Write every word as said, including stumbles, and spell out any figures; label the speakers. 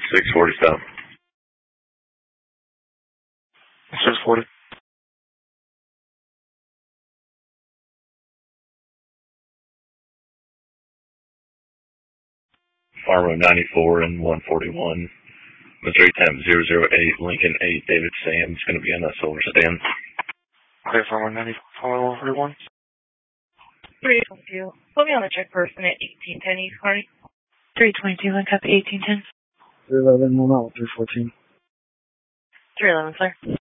Speaker 1: six forty south.
Speaker 2: six forty.
Speaker 1: Farmer ninety-four and one forty-one. Missouri temp zero zero eight, Lincoln eight, David Sam. It's going to be on that solar stand.
Speaker 2: Okay, Farmer ninety-four, one forty-one.
Speaker 3: three twenty-two. Put me on the check person at eighteen ten East Carney.
Speaker 4: three twenty-two, link up eighteen ten.
Speaker 2: three eleven, one out, three fourteen.
Speaker 3: three eleven, sir.